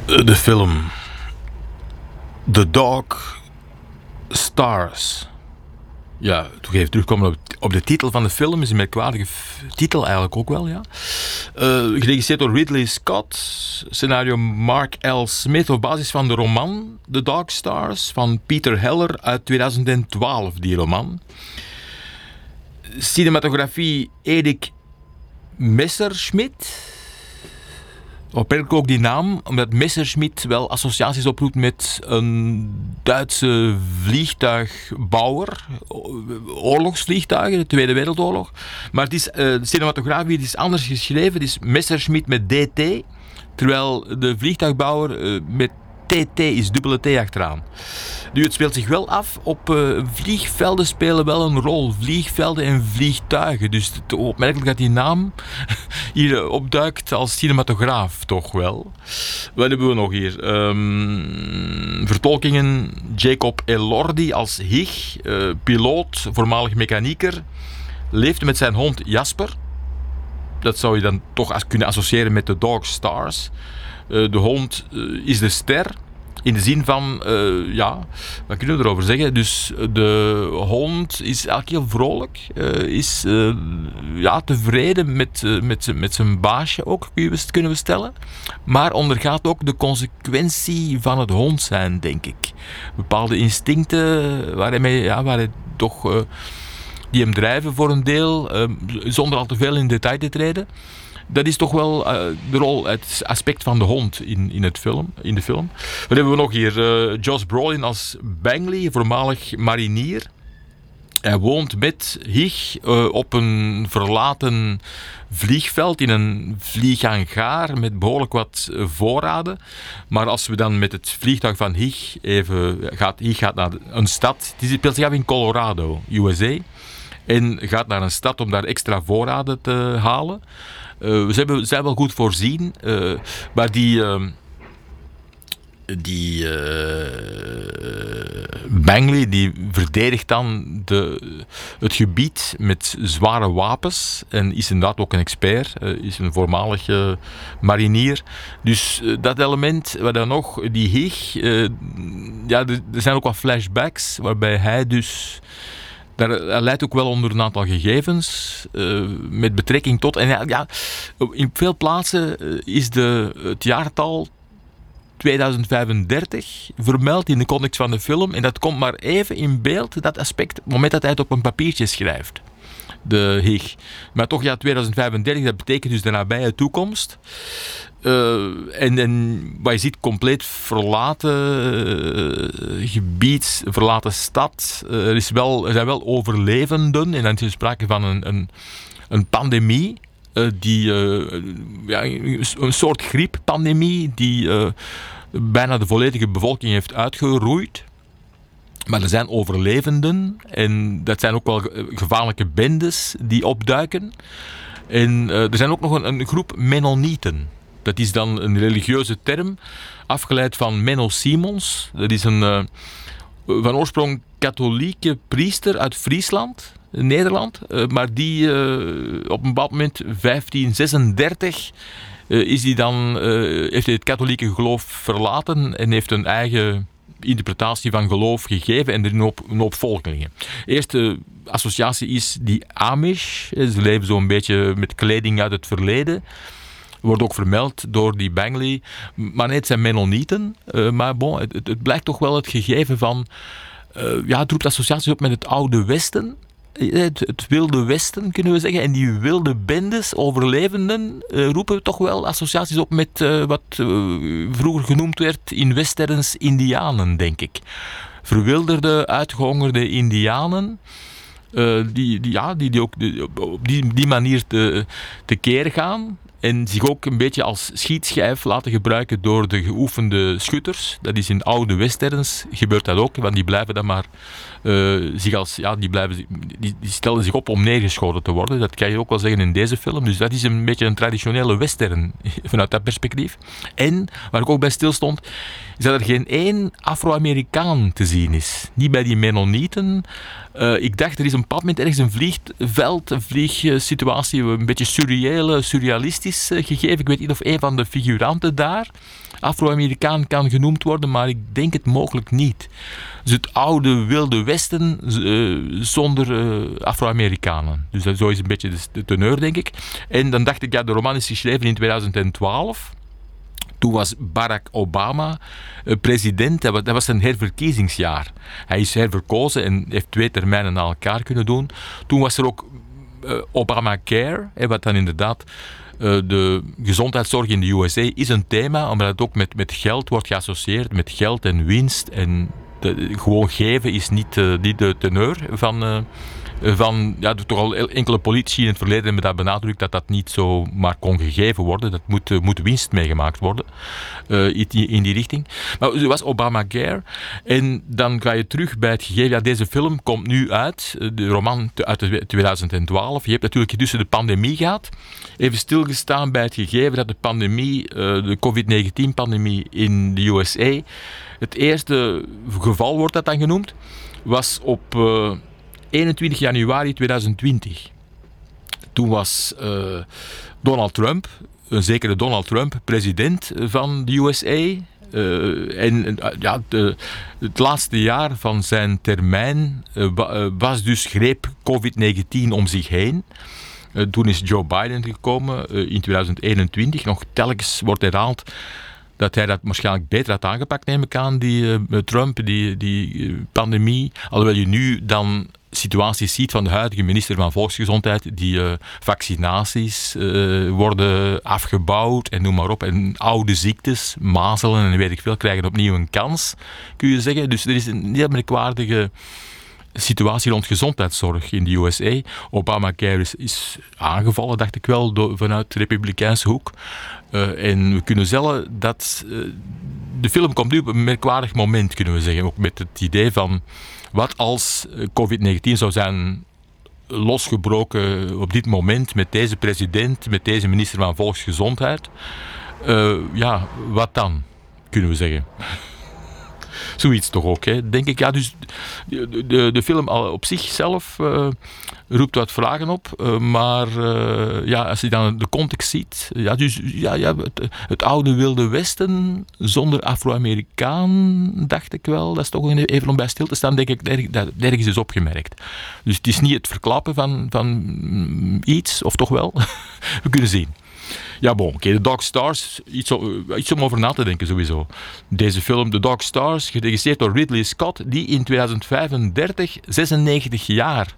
De film The Dog Stars. Ja, toch even terugkomen op de titel van de film. Is een merkwaardige titel eigenlijk ook wel, ja. Geregisseerd door Ridley Scott. Scenario Mark L. Smith op basis van de roman The Dog Stars van Peter Heller uit 2012, die roman. Cinematografie Erik Messerschmidt. Opmerkelijk ook die naam, omdat Messerschmidt wel associaties oproept met een Duitse vliegtuigbouwer, oorlogsvliegtuigen, de Tweede Wereldoorlog. Maar het is, de cinematografie is anders geschreven, het is Messerschmidt met DT, terwijl de vliegtuigbouwer met TT is, dubbele T achteraan. Nu, het speelt zich wel af op vliegvelden spelen wel een rol. Vliegvelden en vliegtuigen. Dus het is opmerkelijk dat die naam hier opduikt als cinematograaf, toch wel. Wat hebben we nog hier? Vertolkingen Jacob Elordi als Hig, piloot, voormalig mechanieker. Leefde met zijn hond Jasper. Dat zou je dan toch kunnen associëren met de Dog Stars. De hond is de ster. In de zin van, wat kunnen we erover zeggen? Dus de hond is eigenlijk heel vrolijk. Is tevreden met zijn baasje ook, kunnen we stellen. Maar ondergaat ook de consequentie van het hond zijn, denk ik. Bepaalde instincten waar hij toch die hem drijven voor een deel, zonder al te veel in detail te treden. Dat is toch wel de rol, het aspect van de hond in de film. Wat hebben we nog hier? Josh Brolin als Bangley, voormalig marinier. Hij woont met Hig op een verlaten vliegveld in een vlieghangaar met behoorlijk wat voorraden. Maar als we dan met het vliegtuig van Hig Hig gaat naar een stad. Het speelt zich af in Colorado, USA. En gaat naar een stad om daar extra voorraden te halen. Ze zijn wel goed voorzien, maar die Bangley die verdedigt dan het gebied met zware wapens en is inderdaad ook een expert, is een voormalig marinier. Dus dat element, wat dan nog, die Hig, er zijn ook wat flashbacks waarbij hij dus... Hij leidt ook wel onder een aantal gegevens met betrekking tot... En in veel plaatsen is het jaartal 2035 vermeld in de context van de film. En dat komt maar even in beeld, dat aspect, op het moment dat hij het op een papiertje schrijft. De Hig. Maar toch, 2035, dat betekent dus de nabije toekomst. En wat je ziet, compleet verlaten gebied, verlaten stad. Er zijn wel overlevenden en dan is er sprake van een pandemie. Een soort grieppandemie die bijna de volledige bevolking heeft uitgeroeid. Maar er zijn overlevenden en dat zijn ook wel gevaarlijke bendes die opduiken. En er zijn ook nog een groep Mennonieten. Dat is dan een religieuze term, afgeleid van Menno Simons. Dat is een van oorsprong katholieke priester uit Friesland, Nederland. Maar die op een bepaald moment, 1536, heeft hij het katholieke geloof verlaten en heeft een eigen interpretatie van geloof gegeven en er een hoop volgelingen. Eerste associatie is die Amish. Ze leven zo'n beetje met kleding uit het verleden. Wordt ook vermeld door die Bangley. Maar nee, het zijn Mennonieten. Maar bon, het blijkt toch wel het gegeven van... het roept associaties op met het oude Westen. Het wilde Westen, kunnen we zeggen. En die wilde bendes, overlevenden, roepen toch wel associaties op met wat vroeger genoemd werd in westerns Indianen, denk ik. Verwilderde, uitgehongerde Indianen. Die ook op die manier tekeer gaan. En zich ook een beetje als schietschijf laten gebruiken door de geoefende schutters. Dat is in oude westerns, gebeurt dat ook. Want die blijven dan maar die stellen zich op om neergeschoten te worden. Dat kan je ook wel zeggen in deze film. Dus dat is een beetje een traditionele western vanuit dat perspectief. En, waar ik ook bij stilstond, is dat er geen één Afro-Amerikaan te zien is. Niet bij die Mennonieten. Ik dacht, er is een bepaald moment ergens een vliegveld, een vliegsituatie, een beetje surrealistisch gegeven. Ik weet niet of een van de figuranten daar Afro-Amerikaan kan genoemd worden, maar ik denk het mogelijk niet. Dus het oude Wilde Westen zonder Afro-Amerikanen. Dus dat zo is een beetje de teneur, denk ik. En dan dacht ik, ja, de roman is geschreven in 2012. Toen was Barack Obama president. Dat was zijn herverkiezingsjaar. Hij is herverkozen en heeft 2 termijnen na elkaar kunnen doen. Toen was er ook Obamacare, wat dan inderdaad de gezondheidszorg in de USA is een thema, omdat het ook met geld wordt geassocieerd, met geld en winst. En gewoon geven is niet de teneur van toch al enkele politici in het verleden hebben dat benadrukt dat dat niet zo maar kon gegeven worden. Dat moet winst meegemaakt worden in die richting. Maar het was Obamacare. En dan ga je terug bij het gegeven. Ja, deze film komt nu uit, de roman uit 2012. Je hebt natuurlijk tussen de pandemie gehad. Even stilgestaan bij het gegeven dat de pandemie, de COVID-19-pandemie in de USA, het eerste geval wordt dat dan genoemd, was op 21 januari 2020. Toen was Donald Trump, een zekere Donald Trump, president van de USA. Het laatste jaar van zijn termijn greep COVID-19 om zich heen. Toen is Joe Biden gekomen in 2021. Nog telkens wordt herhaald dat hij dat waarschijnlijk beter had aangepakt, neem ik aan, Trump, die pandemie. Alhoewel je nu dan situaties ziet van de huidige minister van Volksgezondheid, die vaccinaties worden afgebouwd en noem maar op. En oude ziektes, mazelen en weet ik veel, krijgen opnieuw een kans, kun je zeggen. Dus er is een heel merkwaardige situatie rond gezondheidszorg in de USA. Obamacare is aangevallen, dacht ik wel, vanuit de republikeinse hoek. En we kunnen stellen dat de film komt nu op een merkwaardig moment, kunnen we zeggen. Ook met het idee van wat als COVID-19 zou zijn losgebroken op dit moment met deze president, met deze minister van Volksgezondheid. Wat dan, kunnen we zeggen. Zoiets toch ook, hè? Denk ik. Ja, dus de film op zichzelf roept wat vragen op. Maar als je dan de context ziet. Het oude Wilde Westen zonder Afro-Amerikaan, dacht ik wel. Dat is toch even om bij stil te staan, denk ik, dat ergens is opgemerkt. Dus het is niet het verklappen van iets, of toch wel? We kunnen zien. Ja, bon, oké, The Dog Stars, iets om over na te denken sowieso. Deze film, The Dog Stars, geregisseerd door Ridley Scott, die in 2035 96 jaar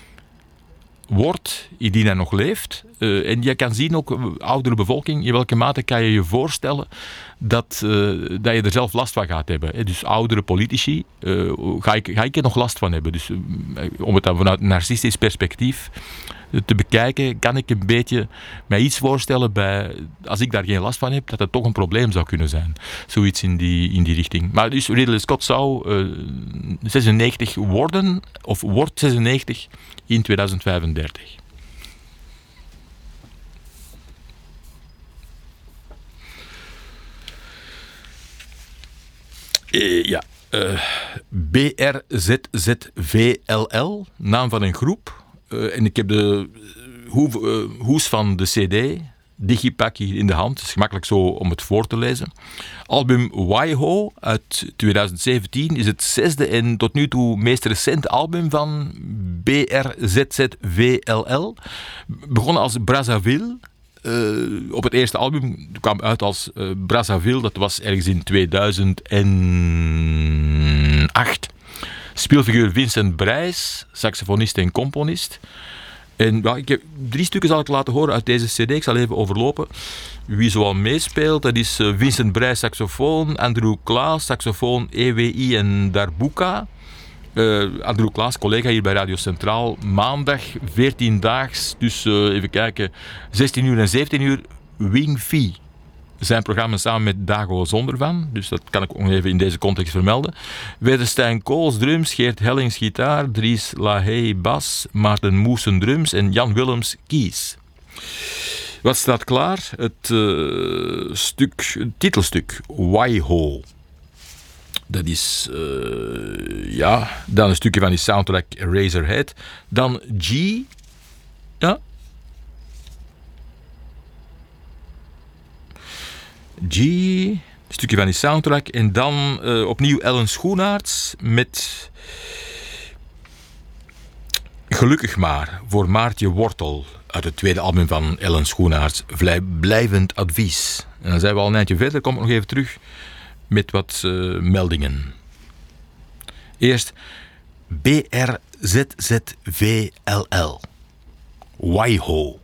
wordt, indien hij nog leeft. En je kan zien ook, oudere bevolking, in welke mate kan je je voorstellen dat je er zelf last van gaat hebben. Dus oudere politici, ga ik er nog last van hebben. Dus om het dan vanuit een narcistisch perspectief te bekijken, kan ik een beetje mij iets voorstellen bij, als ik daar geen last van heb, dat het toch een probleem zou kunnen zijn. Zoiets in die richting. Maar dus Ridley Scott zou 96 worden, of wordt 96 in 2035. BRZZVLL, naam van een groep. En ik heb de hoes van de CD, digipack hier in de hand. Het is gemakkelijk zo om het voor te lezen. Album Waiho uit 2017 is het 6e en tot nu toe meest recente album van BRZZVLL. Begonnen als Brazzaville. Op het eerste album kwam uit als Brazzaville. Dat was ergens in 2008. Speelfiguur Vincent Brijs, saxofonist en componist. En ik heb 3 stukken zal ik laten horen uit deze cd. Ik zal even overlopen wie zoal meespeelt. Dat is Vincent Brijs, saxofoon, Andrew Klaas, saxofoon, EWI en Darbuka. Andrew Klaas, collega hier bij Radio Centraal. Maandag, 14-daags, dus even kijken, 16 uur en 17 uur, Wing Fee. Zijn programma samen met Dago Zondervan, dus dat kan ik ook nog even in deze context vermelden. Wederstein Kools drums, Geert Hellings gitaar, Dries Lahey bas, Maarten Moesen drums en Jan Willems keys. Wat staat klaar? Het titelstuk Waiho. Dat is, dan een stukje van die soundtrack Razorhead. Dan G, ja. G, stukje van die soundtrack. En dan opnieuw Ellen Schoenaerts met Gelukkig maar voor Maartje Wortel uit het tweede album van Ellen Schoenaerts, Blijvend Advies. En dan zijn we al een eindje verder, kom ik nog even terug met wat meldingen. Eerst BRZZVLL. Waiho.